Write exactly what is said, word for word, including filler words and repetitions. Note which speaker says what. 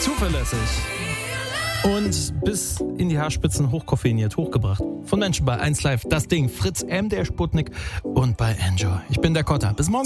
Speaker 1: Zuverlässig. Und bis in die Haarspitzen hochkoffeiniert, hochgebracht. Von Menschen bei eins Live, das Ding, Fritz M, der Sputnik und bei Enjoy. Ich bin der Kotter. Bis morgen.